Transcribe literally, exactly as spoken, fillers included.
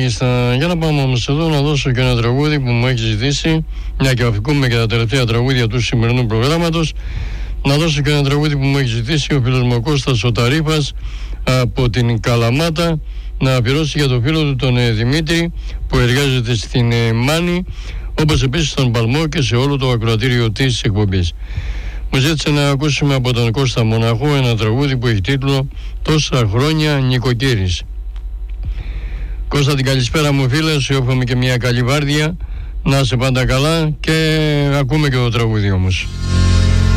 Μάλιστα, για να πάμε όμως εδώ να δώσω και ένα τραγούδι που μου έχει ζητήσει, μια και αφηκούμε και τα τελευταία τραγούδια του σημερινού προγράμματος. Να δώσω και ένα τραγούδι που μου έχει ζητήσει ο φίλος μου ο Κώστας ο Ταρήφας από την Καλαμάτα, να αφιερώσει για τον φίλο του τον ε, Δημήτρη που εργάζεται στην ε, Μάνη, όπως επίσης στον Παλμό και σε όλο το ακροατήριο της εκπομπής. Μου ζήτησε να ακούσουμε από τον Κώστα Μοναχό ένα τραγούδι που έχει τίτλο «Τόσα χρόνια νοικοκύρης». Κώστα, την καλησπέρα μου φίλε, σου εύχομαι και μια καλή βάρδια, να είσαι πάντα καλά και ακούμε και το τραγούδι όμως.